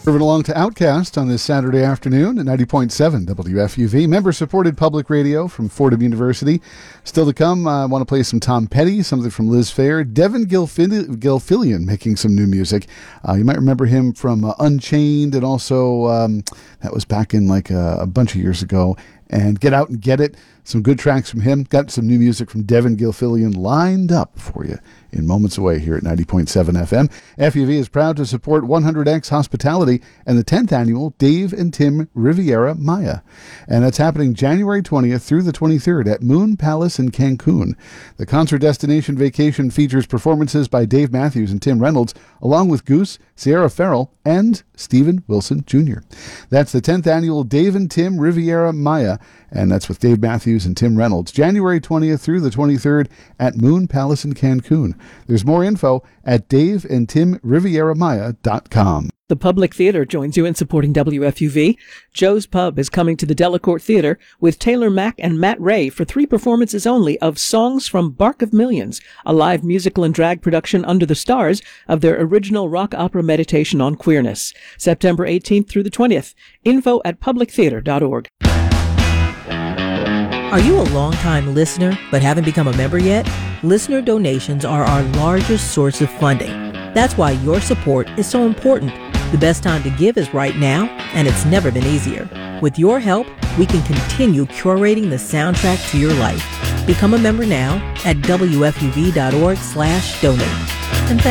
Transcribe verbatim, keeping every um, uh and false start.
Moving along to Outcast on this Saturday afternoon at ninety point seven W F U V, member-supported public radio from Fordham University. Still to come, I want to play some Tom Petty, something from Liz Phair. Devin Gilfil- Gilfillian making some new music. Uh, you might remember him from uh, Unchained, and also um, that was back in like a, a bunch of years ago. And Get Out and Get It, some good tracks from him. Got some new music from Devin Gilfillian lined up for you in moments away here at ninety point seven F M. F U V is proud to support one hundred X Hospitality and the tenth annual Dave and Tim Riviera Maya. And that's happening January twentieth through the twenty-third at Moon Palace in Cancun. The concert destination vacation features performances by Dave Matthews and Tim Reynolds, along with Goose, Sierra Farrell, and Stephen Wilson Junior That's the tenth annual Dave and Tim Riviera Maya, and that's with Dave Matthews and Tim Reynolds, January twentieth through the twenty-third at Moon Palace in Cancun. There's more info at dave and tim riviera maya dot com. The Public Theater joins you in supporting W F U V. Joe's Pub is coming to the Delacorte Theater with Taylor Mack and Matt Ray for three performances only of Songs from Bark of Millions, a live musical and drag production under the stars of their original rock opera Meditation on Queerness. September eighteenth through the twentieth. Info at public theater dot org. Are you a longtime listener but haven't become a member yet? Listener donations are our largest source of funding. That's why your support is so important. The best time to give is right now, and it's never been easier. With your help, we can continue curating the soundtrack to your life. Become a member now at W F U V dot org slash donate. And thank